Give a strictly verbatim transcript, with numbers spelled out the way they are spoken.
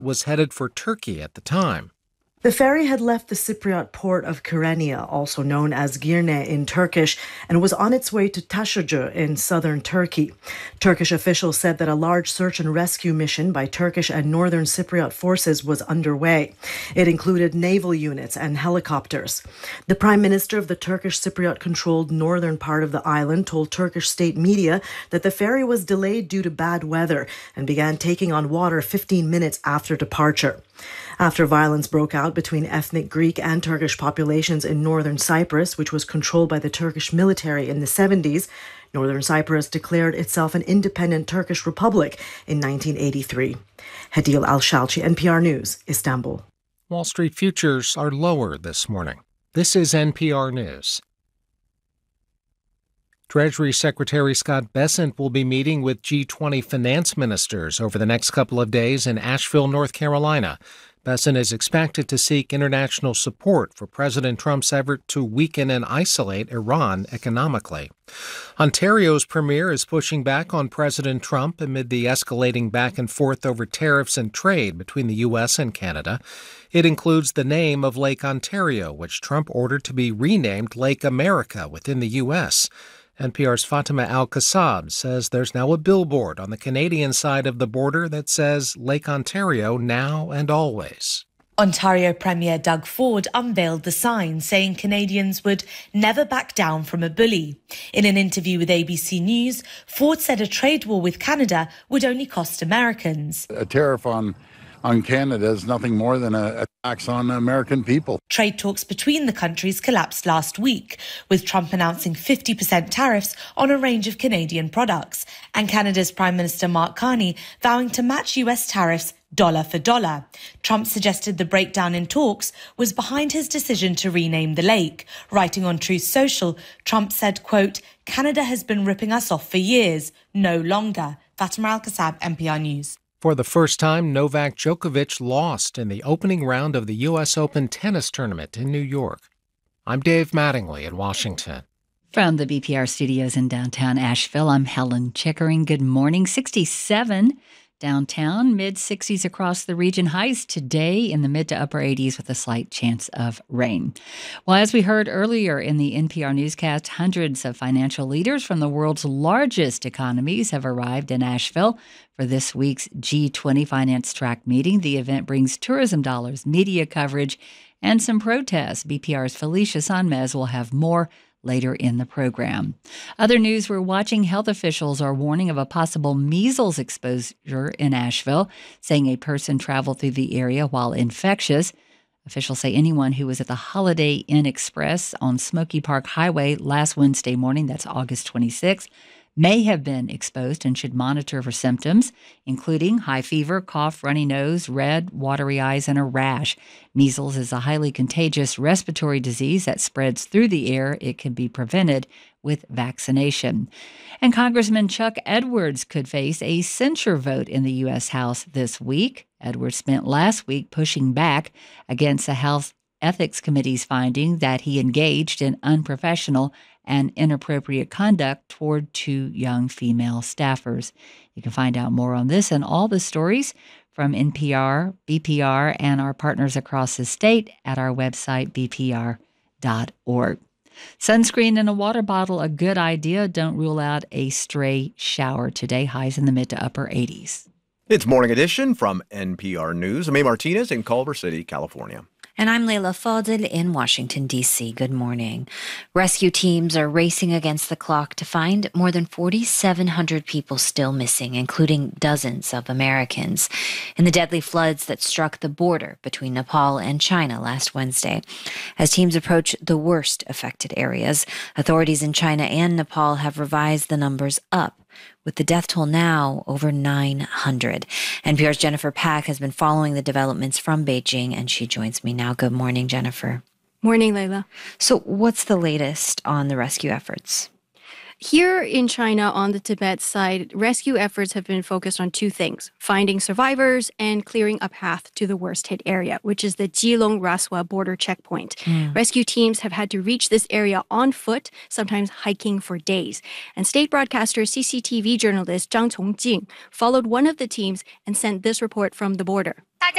was headed for Turkey at the time. The ferry had left the Cypriot port of Kyrenia, also known as Girne in Turkish, and was on its way to Taşyurcu in southern Turkey. Turkish officials said that a large search and rescue mission by Turkish and northern Cypriot forces was underway. It included naval units and helicopters. The Prime Minister of the Turkish Cypriot-controlled northern part of the island told Turkish state media that the ferry was delayed due to bad weather and began taking on water fifteen minutes after departure. After violence broke out between ethnic Greek and Turkish populations in northern Cyprus, which was controlled by the Turkish military in the seventies, northern Cyprus declared itself an independent Turkish republic in nineteen eighty-three. Hadil Al-Shalchi, N P R News, Istanbul. Wall Street futures are lower this morning. This is N P R News. Treasury Secretary Scott Bessent will be meeting with G twenty finance ministers over the next couple of days in Asheville, North Carolina. Bessent is expected to seek international support for President Trump's effort to weaken and isolate Iran economically. Ontario's premier is pushing back on President Trump amid the escalating back and forth over tariffs and trade between the U S and Canada. It includes the name of Lake Ontario, which Trump ordered to be renamed Lake America within the U S N P R's Fatima Al-Kassab says there's now a billboard on the Canadian side of the border that says Lake Ontario now and always. Ontario Premier Doug Ford unveiled the sign saying Canadians would never back down from a bully. In an interview with A B C News, Ford said a trade war with Canada would only cost Americans. A tariff on on Canada is nothing more than a, a tax on American people. Trade talks between the countries collapsed last week, with Trump announcing fifty percent tariffs on a range of Canadian products, and Canada's Prime Minister Mark Carney vowing to match U S tariffs dollar for dollar. Trump suggested the breakdown in talks was behind his decision to rename the lake. Writing on Truth Social, Trump said, quote, "Canada has been ripping us off for years, no longer." Fatima Al-Kassab, N P R News. For the first time, Novak Djokovic lost in the opening round of the U S Open tennis tournament in New York. I'm Dave Mattingly in Washington. From the B P R studios in downtown Asheville, I'm Helen Chickering. Good morning. sixty-seven downtown, mid sixties across the region. Highs today in the mid to upper eighties with a slight chance of rain. Well, as we heard earlier in the N P R newscast, hundreds of financial leaders from the world's largest economies have arrived in Asheville for this week's G twenty Finance Track meeting. The event brings tourism dollars, media coverage, and some protests. B P R's Felicia Sanmez will have more later in the program. Other news we're watching, health officials are warning of a possible measles exposure in Asheville, saying a person traveled through the area while infectious. Officials say anyone who was at the Holiday Inn Express on Smoky Park Highway last Wednesday morning, that's August twenty-sixth, may have been exposed and should monitor for symptoms, including high fever, cough, runny nose, red, watery eyes, and a rash. Measles is a highly contagious respiratory disease that spreads through the air. It can be prevented with vaccination. And Congressman Chuck Edwards could face a censure vote in the U S House this week. Edwards spent last week pushing back against the House Ethics Committee's finding that he engaged in unprofessional and inappropriate conduct toward two young female staffers. You can find out more on this and all the stories from N P R, B P R, and our partners across the state at our website, b p r dot org. Sunscreen in a water bottle, a good idea. Don't rule out a stray shower today. Highs in the mid to upper eighties. It's Morning Edition from N P R News. I'm A. Martinez in Culver City, California. And I'm Layla Fadel in Washington, D C. Good morning. Rescue teams are racing against the clock to find more than four thousand seven hundred people still missing, including dozens of Americans, in the deadly floods that struck the border between Nepal and China last Wednesday. As teams approach the worst affected areas, authorities in China and Nepal have revised the numbers up, with the death toll now over nine hundred. N P R's Jennifer Pack has been following the developments from Beijing, and she joins me now. Good morning, Jennifer. Morning, Layla. So what's the latest on the rescue efforts? Here in China, on the Tibet side, rescue efforts have been focused on two things: finding survivors and clearing a path to the worst-hit area, which is the Jilong-Raswa border checkpoint. Mm. Rescue teams have had to reach this area on foot, sometimes hiking for days. And state broadcaster C C T V journalist Zhang Chongjing followed one of the teams and sent this report from the border.